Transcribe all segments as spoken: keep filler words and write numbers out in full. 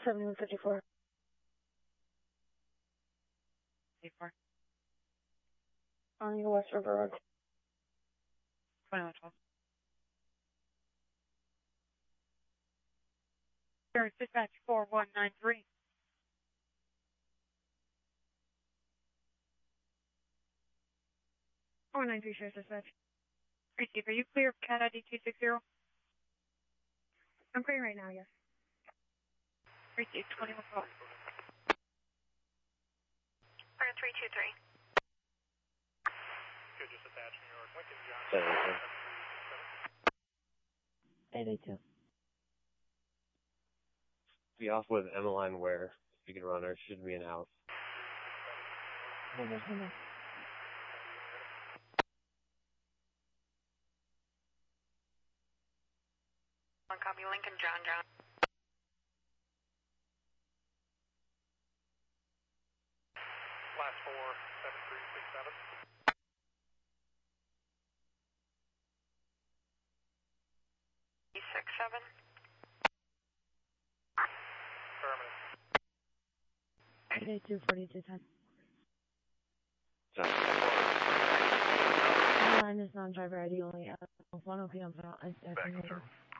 seventy-one fifty-four. fifty-four. On your West River Road. twenty-one twelve. Here, dispatch four one nine three. four nine three, Sheriff's Dispatch. Receive, are you clear of Cat I D two sixty? I'm clear right now, yes. Receive, twenty-one twelve. three two three. Good, just attach New York, Lincoln, John. eight eight two. Be off with Emmeline where speaking runner should be an out. Hold on, hold on. One copy, Lincoln, John, John. Last four, seven three six seven. six seven. Affirmative. eight eight two, forty-two ten. So, The line is non-driver I D only. Uh, one O P M out. I estimated.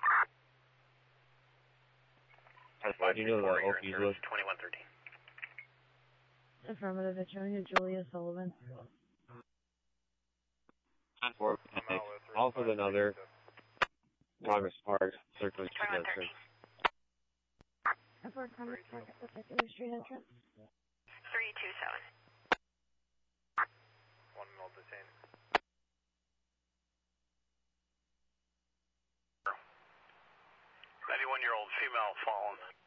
why do you know the O P's list? twenty-one thirteen. Affirmative. It's showing you Julia Sullivan. Four, also another Congress Park circulation entrance. I've heard Congress Park at the circular street entrance. three two seven. One mil detained. ninety-one year old female fallen.